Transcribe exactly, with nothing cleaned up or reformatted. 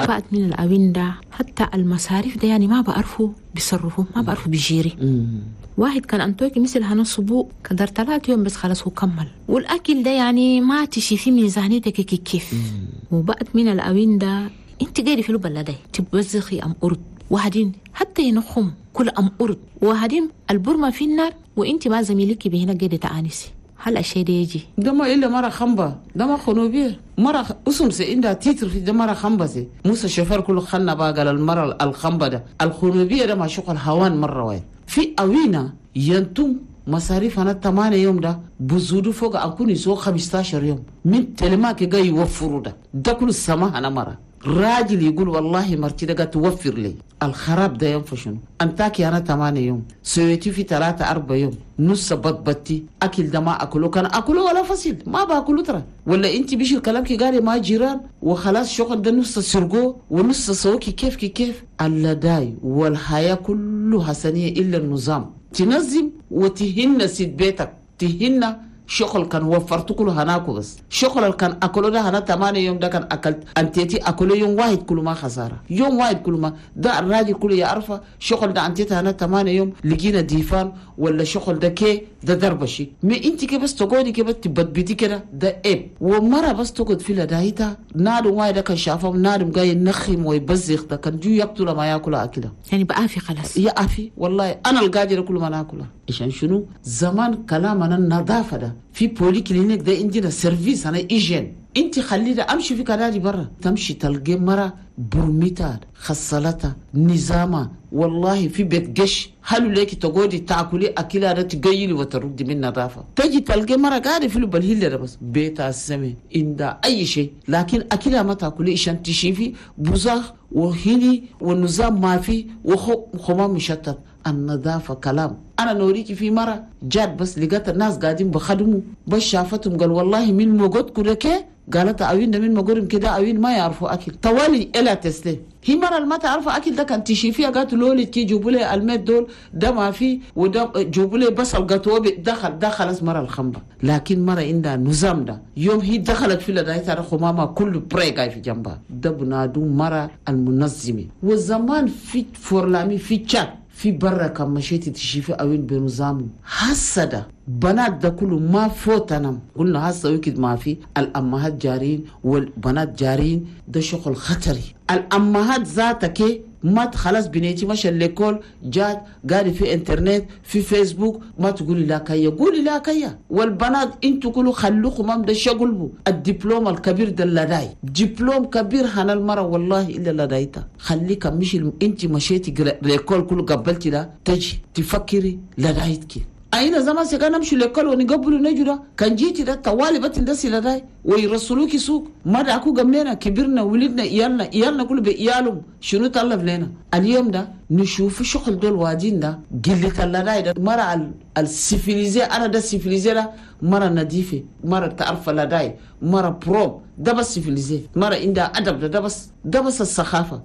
بعد من الأوين ده حتى المصاريف ده يعني ما بعرفوا بيصرفوا ما بعرفوا بيجيري. واحد كان أنتوكي مثل هنصبو قدر ثلاث يوم بس خلاص هو كمل. والأكل ده يعني ما تشي في ميزانيتك كيف. وبعد من الأوين ده انت قاعدة في لبلا ده تبوزخي أم أرد وهدين حتى ينخم كل أم أرد وهدين البرمة في النار وانت ما زميلك بهنا قاعدة تآنسي. هل الشيء ده يجي ده ما إلا مرة خنبة ده ما خنوبية مرة اسم سي إنها تيتر في ده مرة خنبة سي موسى الشفار كله خلنا بقى قال المرة الخنبة ده الخنوبية ده ما شغل هوان مرة واحد في أوينا ينتم مصاريف أنا تمانية يوم ده بزودو فوق أكون يسوى خمستاشر يوم من تلماك جاي يوفروا ده ده كل السماء أنا مرة راجل يقول والله مرتي ده توفر لي الخراب ده ينفشنو أنتاكي أنا تمانية يوم سويتي في ثلاثة أربع يوم نص بطبتي أكل ده ما أكله كان أكله ولا فصيل ما بأكله ترى ولا أنت بيش الكلام كي قاري ما جيران وخلاص شغل ده نص سرقو ونص سوكي كيف كي كيف اللداي والحياة كلها سنية إلا النظام تنظم وتهن سيد بيتك تهن شغل كان وفرت كله هناكو بس شغل كان أكله ده هنا تمانية يوم ده كان أكلت أنتيتي أكله يوم واحد كله ما خسارة يوم واحد كله ما ده الراجل كله يعرفه شغل ده أنتيتي هنا تمانية يوم لقينا ديفان ولا شغل ده كي ده دربشي ما أنت كي بس تقولي كي بس تبدبدي كده ده إب ومرة بس تقعد في لدايتا نادم واحد كان شافهم نادم جاي نخيم ويبزخ ده كان جو يقتل ما يأكل أكله يعني بقى في خلاص يا أفي والله أنا القاجر كل ما ناكله إيشان شنو زمان كلامنا النظافة ده في بولي كلينيك ده عندنا سيرفيس أنا إيجين أنت خلي ده أمشي في كنادي برا تمشي تلقي مرة برميتها خصلتها نظامها والله في بيت قش هلو ليك تقودي تاكلي أكلها ده تقيلي وتردي من نظافة تجي تلقي مرة قاعدة في البلهيل ده بس بيتها السمي إندا أي شيء لكن أكلها ما تاكلي إيشان تشيفي بزاخ وهيني والنظام ما في وخمام مشتت النظافة كلام أنا نوريكي في مرة جاد بس لقيت الناس قاعدين بخدموا بس شافتهم قال والله من موجود كده كي قالت أوين ده من موجودهم كده أوين ما يعرفوا أكل طوالي إلا تسلي هي مرة ما تعرفوا أكل ده كان تشيفيها قالت لولي كي جوبوا لي الميت دول ده ما في وده جوبوا لي بس القطوة دخل دخل اسمها الخمبة لكن مرة عندها نظام ده يوم هي دخلت في لداية تاريخ ماما كل بري قاعد في جنبها ده بنادو مرة المنظمة والزمان في فورلامي في تشات في برا كم مشيتي تشوفي أوين بنظام حسدا بنات ده كله ما فوتنام قلنا هسه ويكد ما في الأمهات جارين والبنات جارين ده شغل خطري الأمهات ذاتك ما خلاص بنيتي ماشي الليكول جات قاعد في انترنت في فيسبوك ما تقولي لا كيا قولي لا كيا والبنات انتوا كلوا خلوكم ما بدش يقولوا الدبلوم الكبير ده لداي دبلوم كبير هنا المرة والله إلا لدايتا خليك مش انت مشيتي الليكول كله قبلتي لا تجي تفكري لدايتك أين زمان سكان نمشي لكل ونقبلوا نجدا كان جيتي ده طوالي بتندسي لداي ويرسلوكي سوق ما دا أكو قمنا كبرنا ولدنا إيالنا إيالنا كله بإيالهم شنو طلب لنا اليوم ده نشوف شغل دول وادين ده قلة اللداي ده مرة السيفيليزي أنا ده السيفيليزي ده مرة نظيفة مرة تعرف لداي مرة بروب ده بس سيفيليزي مرة عندها أدب ده ده بس ده بس السخافة